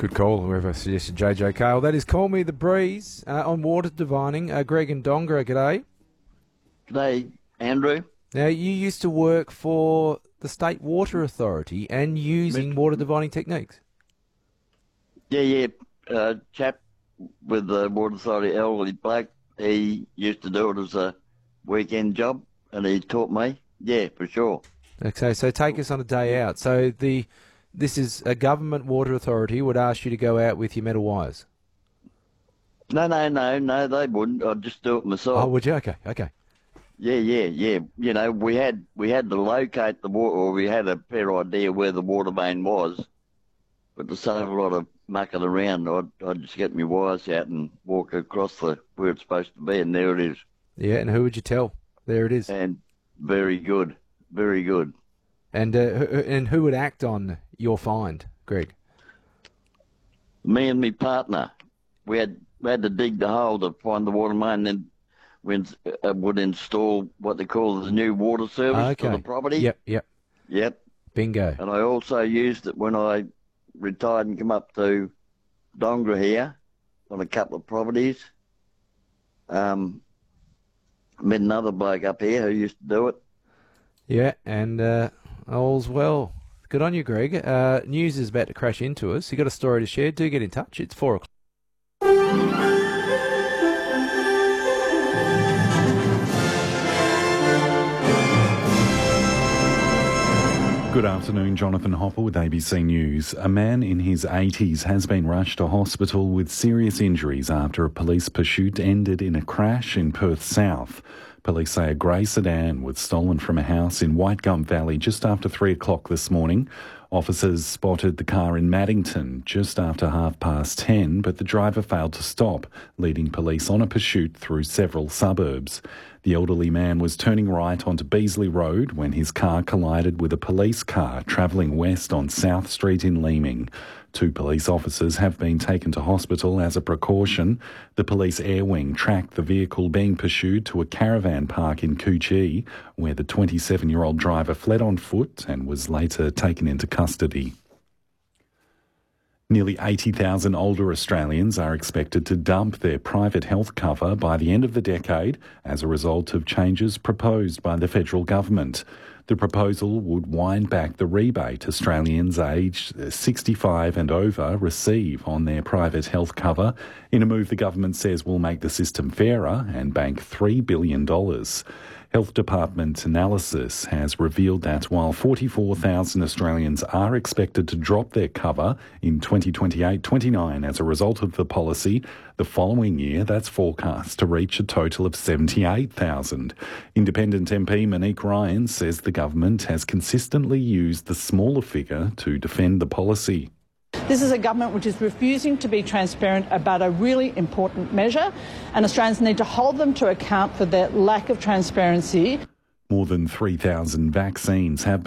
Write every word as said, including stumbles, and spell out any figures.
Good call, whoever suggested J J Cale. That is Call Me the Breeze uh, on water divining. Uh, Greg and Dongra, g'day. G'day, Andrew. Now, you used to work for the State Water Authority and using water divining techniques. Yeah, yeah. Uh, chap with the Water Authority, elderly bloke, he used to do it as a weekend job, and he taught me. Yeah, for sure. Okay, so take us on a day out. So the this is a government water authority would ask you to go out with your metal wires. No, no, no, no, they wouldn't. I'd just do it myself. Oh, would you? Okay, okay. Yeah, yeah, yeah. You know, we had we had to locate the water, or we had a fair idea where the water main was. But to save a lot of mucking around, I'd, I'd just get my wires out and walk across the where it's supposed to be, and there it is. Yeah, and who would you tell? There it is. And very good, very good. And uh, who- and who would act on your find, Greg? Me and my partner, we had we had to dig the hole to find the water main, and then we ins- uh, would install what they call the new water service Okay. for the property. Yep, yep. Yep. Bingo. And I also used it when I retired and come up to Dongra here on a couple of properties. Um, met another bloke up here who used to do it. Yeah, and uh, all's well. Good on you, Greg. Uh, news is about to crash into us. You got a story to share? Do get in touch. It's four o'clock. Good afternoon, Jonathan Hopper with A B C News. A man in his eighties has been rushed to hospital with serious injuries after a police pursuit ended in a crash in Perth South. Police say a grey sedan was stolen from a house in Whitegum Valley just after three o'clock this morning. Officers spotted the car in Maddington just after half past ten, but the driver failed to stop, leading police on a pursuit through several suburbs. The elderly man was turning right onto Beasley Road when his car collided with a police car travelling west on South Street in Leeming. Two police officers have been taken to hospital as a precaution. The police air wing tracked the vehicle being pursued to a caravan park in Coochee, where the twenty-seven-year-old driver fled on foot and was later taken into custody. Nearly eighty thousand older Australians are expected to dump their private health cover by the end of the decade as a result of changes proposed by the federal government. The proposal would wind back the rebate Australians aged sixty-five and over receive on their private health cover, in a move the government says will make the system fairer and bank three billion dollars. Health Department analysis has revealed that while forty-four thousand Australians are expected to drop their cover in twenty twenty-eight twenty-nine as a result of the policy, the following year that's forecast to reach a total of seventy-eight thousand. Independent M P Monique Ryan says the government has consistently used the smaller figure to defend the policy. This is a government which is refusing to be transparent about a really important measure, and Australians need to hold them to account for their lack of transparency. More than three thousand vaccines have